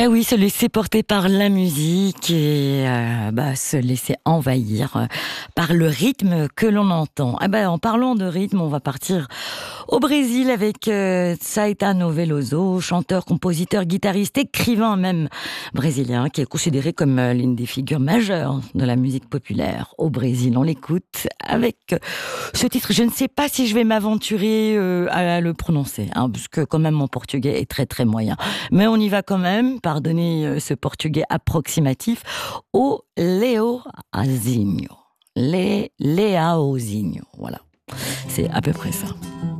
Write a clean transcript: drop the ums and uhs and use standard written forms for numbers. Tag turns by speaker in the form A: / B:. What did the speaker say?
A: Eh oui, se laisser porter par la musique et se laisser envahir par le rythme que l'on entend. En parlant de rythme, on va partir au Brésil avec Caetano Veloso, chanteur, compositeur, guitariste, écrivain même brésilien, qui est considéré comme l'une des figures majeures de la musique populaire au Brésil. On l'écoute avec ce titre. Je ne sais pas si je vais m'aventurer à le prononcer, parce que quand même mon portugais est très très moyen. Mais on y va quand même, pardonnez ce portugais approximatif, au Leoazinho. Leaozinho, voilà. C'est à peu près ça.